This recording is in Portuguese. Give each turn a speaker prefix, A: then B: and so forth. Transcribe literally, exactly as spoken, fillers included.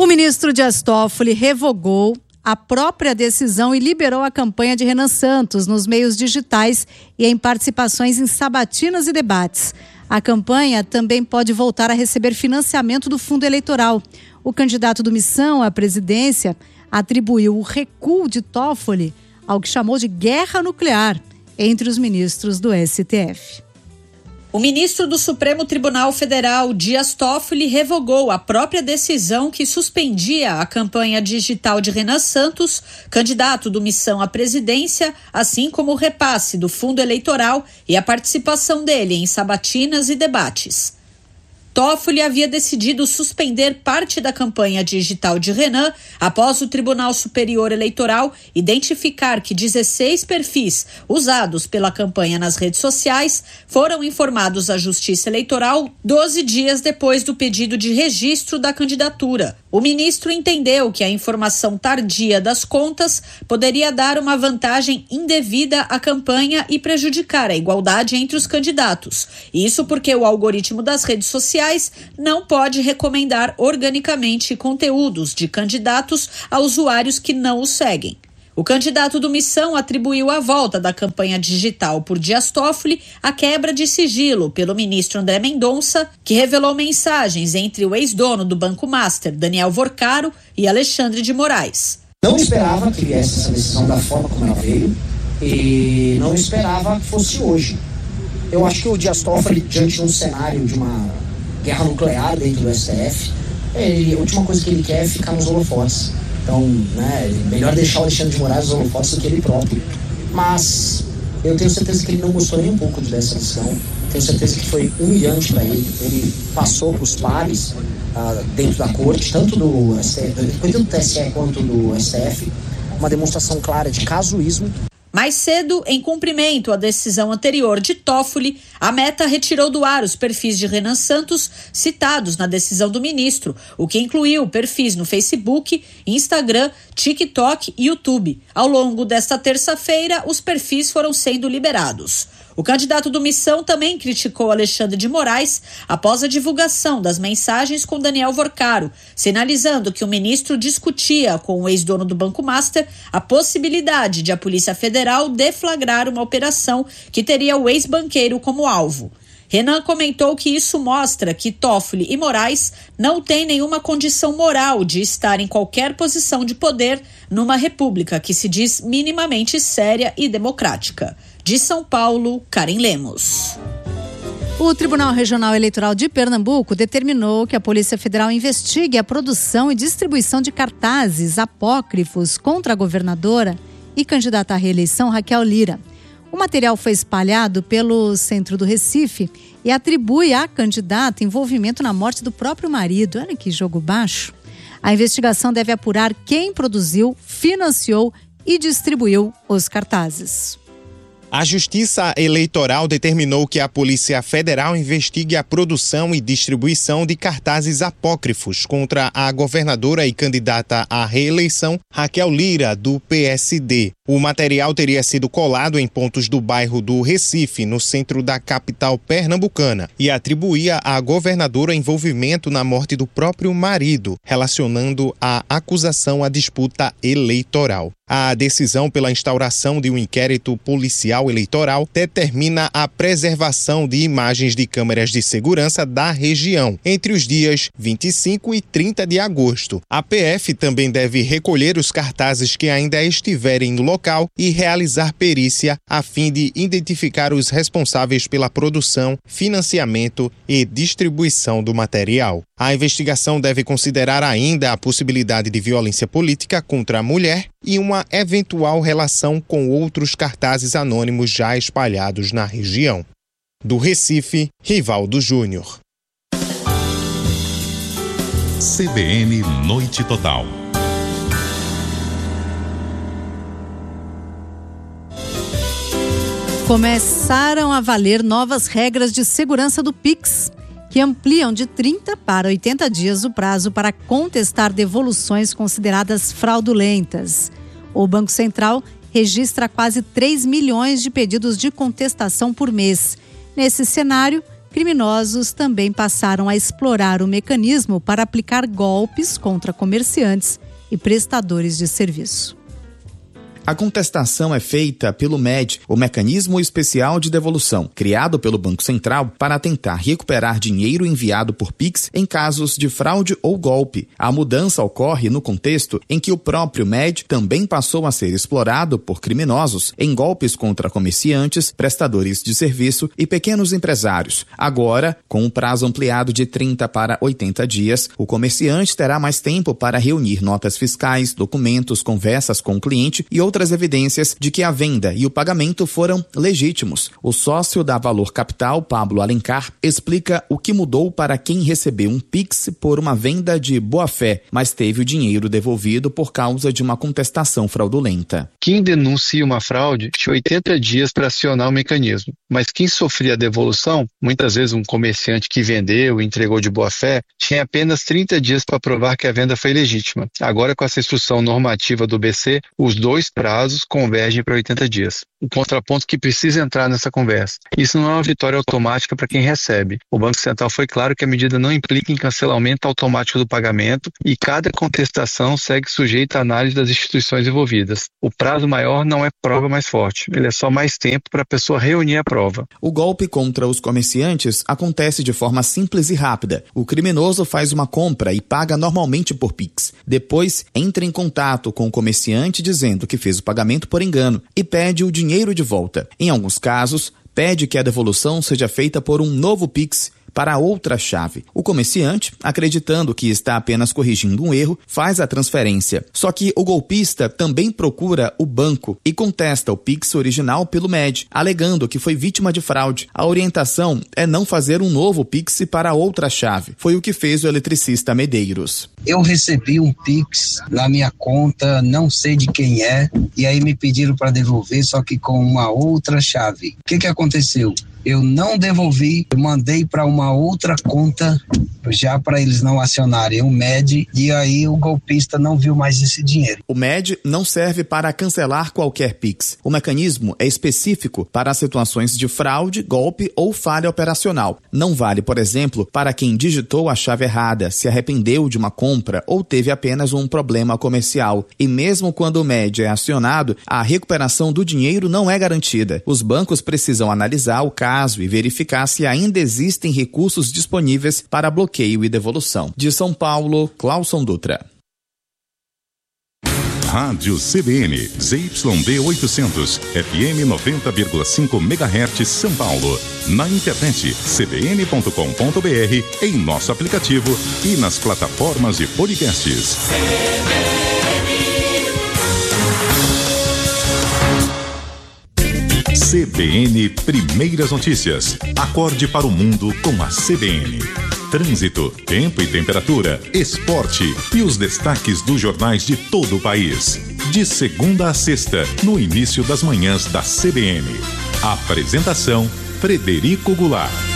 A: O ministro Dias Toffoli revogou a própria decisão e liberou a campanha de Renan Santos nos meios digitais e em participações em sabatinas e debates. A campanha também pode voltar a receber financiamento do fundo eleitoral. O candidato do Missão à presidência atribuiu o recuo de Toffoli ao que chamou de guerra nuclear entre os ministros do S T F.
B: O ministro do Supremo Tribunal Federal, Dias Toffoli, revogou a própria decisão que suspendia a campanha digital de Renan Santos, candidato do Missão à presidência, assim como o repasse do fundo eleitoral e a participação dele em sabatinas e debates. Toffoli havia decidido suspender parte da campanha digital de Renan após o Tribunal Superior Eleitoral identificar que dezesseis perfis usados pela campanha nas redes sociais foram informados à Justiça Eleitoral doze dias depois do pedido de registro da candidatura. O ministro entendeu que a informação tardia das contas poderia dar uma vantagem indevida à campanha e prejudicar a igualdade entre os candidatos. Isso porque o algoritmo das redes sociais não pode recomendar organicamente conteúdos de candidatos a usuários que não os seguem. O candidato do Missão atribuiu a volta da campanha digital por Dias Toffoli à quebra de sigilo pelo ministro André Mendonça, que revelou mensagens entre o ex-dono do Banco Master, Daniel Vorcaro, e Alexandre de Moraes.
C: Não esperava que viesse essa decisão da forma como ela veio e não esperava que fosse hoje. Eu acho que o Dias Toffoli, diante de um cenário de uma guerra nuclear dentro do S T F, ele, a última coisa que ele quer é ficar nos holofotes. Então, né, melhor deixar o Alexandre de Moraes nos holofotes do que ele próprio. Mas eu tenho certeza que ele não gostou nem um pouco dessa decisão. Tenho certeza que foi humilhante para ele. Ele passou para os pares uh, dentro da corte, tanto do, S T F, tanto do T S E quanto do S T F, uma demonstração clara de casuísmo.
B: Mais cedo, em cumprimento à decisão anterior de Toffoli, a Meta retirou do ar os perfis de Renan Santos citados na decisão do ministro, o que incluiu perfis no Facebook, Instagram, TikTok e YouTube. Ao longo desta terça-feira, os perfis foram sendo liberados. O candidato do Missão também criticou Alexandre de Moraes após a divulgação das mensagens com Daniel Vorcaro, sinalizando que o ministro discutia com o ex-dono do Banco Master a possibilidade de a Polícia Federal deflagrar uma operação que teria o ex-banqueiro como alvo. Renan comentou que isso mostra que Toffoli e Moraes não têm nenhuma condição moral de estar em qualquer posição de poder numa república que se diz minimamente séria e democrática. De São Paulo, Karen Lemos.
A: O Tribunal Regional Eleitoral de Pernambuco determinou que a Polícia Federal investigue a produção e distribuição de cartazes apócrifos contra a governadora e candidata à reeleição Raquel Lira. O material foi espalhado pelo centro do Recife e atribui à candidata envolvimento na morte do próprio marido. Olha que jogo baixo. A investigação deve apurar quem produziu, financiou e distribuiu os cartazes.
D: A Justiça Eleitoral determinou que a Polícia Federal investigue a produção e distribuição de cartazes apócrifos contra a governadora e candidata à reeleição Raquel Lira, do P S D. O material teria sido colado em pontos do bairro do Recife, no centro da capital pernambucana, e atribuía à governadora envolvimento na morte do próprio marido, relacionando a acusação à disputa eleitoral. A decisão pela instauração de um inquérito policial eleitoral determina a preservação de imagens de câmeras de segurança da região entre os dias vinte e cinco e trinta de agosto. A P F também deve recolher os cartazes que ainda estiverem no local e realizar perícia a fim de identificar os responsáveis pela produção, financiamento e distribuição do material. A investigação deve considerar ainda a possibilidade de violência política contra a mulher e uma eventual relação com outros cartazes anônimos já espalhados na região. Do Recife, Rivaldo Júnior.
E: C B N Noite Total.
A: Começaram a valer novas regras de segurança do Pix, que ampliam de trinta para oitenta dias o prazo para contestar devoluções consideradas fraudulentas. O Banco Central registra quase três milhões de pedidos de contestação por mês. Nesse cenário, criminosos também passaram a explorar o mecanismo para aplicar golpes contra comerciantes e prestadores de serviço.
F: A contestação é feita pelo M E D, o Mecanismo Especial de Devolução, criado pelo Banco Central para tentar recuperar dinheiro enviado por Pix em casos de fraude ou golpe. A mudança ocorre no contexto em que o próprio M E D também passou a ser explorado por criminosos em golpes contra comerciantes, prestadores de serviço e pequenos empresários. Agora, com o prazo ampliado de trinta para oitenta dias, o comerciante terá mais tempo para reunir notas fiscais, documentos, conversas com o cliente e outras outras evidências de que a venda e o pagamento foram legítimos. O sócio da Valor Capital, Pablo Alencar, explica o que mudou para quem recebeu um Pix por uma venda de boa-fé, mas teve o dinheiro devolvido por causa de uma contestação fraudulenta.
G: Quem denuncia uma fraude tinha oitenta dias para acionar o mecanismo, mas quem sofria a devolução, muitas vezes um comerciante que vendeu e entregou de boa-fé, tinha apenas trinta dias para provar que a venda foi legítima. Agora, com essa instrução normativa do B C, os dois prazos convergem para oitenta dias. O contraponto que precisa entrar nessa conversa. Isso não é uma vitória automática para quem recebe. O Banco Central foi claro que a medida não implica em cancelamento automático do pagamento e cada contestação segue sujeita à análise das instituições envolvidas. O prazo maior não é prova mais forte, ele é só mais tempo para a pessoa reunir a prova.
F: O golpe contra os comerciantes acontece de forma simples e rápida. O criminoso faz uma compra e paga normalmente por Pix. Depois, entra em contato com o comerciante dizendo que fez o pagamento por engano e pede o dinheiro de volta. Em alguns casos, pede que a devolução seja feita por um novo Pix para outra chave. O comerciante, acreditando que está apenas corrigindo um erro, faz a transferência. Só que o golpista também procura o banco e contesta o Pix original pelo M E D, alegando que foi vítima de fraude. A orientação é não fazer um novo Pix para outra chave. Foi o que fez o eletricista Medeiros.
H: Eu recebi um Pix na minha conta, não sei de quem é, e aí me pediram para devolver, só que com uma outra chave. O que que aconteceu? Eu não devolvi, eu mandei para uma outra conta já para eles não acionarem o M E D e aí o golpista não viu mais esse dinheiro.
F: O M E D não serve para cancelar qualquer Pix. O mecanismo é específico para situações de fraude, golpe ou falha operacional. Não vale, por exemplo, para quem digitou a chave errada, se arrependeu de uma compra ou teve apenas um problema comercial. E mesmo quando o M E D é acionado, a recuperação do dinheiro não é garantida. Os bancos precisam analisar o caso e verificar se ainda existem recursos disponíveis para bloqueio e devolução. De São Paulo, Clauson Dutra.
E: Rádio C B N, Z Y D oitocentos, F M noventa vírgula cinco megahertz São Paulo. Na internet, c b n ponto com ponto b r, em nosso aplicativo e nas plataformas de podcasts. C B N Primeiras Notícias. Acorde para o mundo com a C B N. Trânsito, tempo e temperatura, esporte e os destaques dos jornais de todo o país. De segunda a sexta, no início das manhãs da C B N. Apresentação, Frederico Goulart.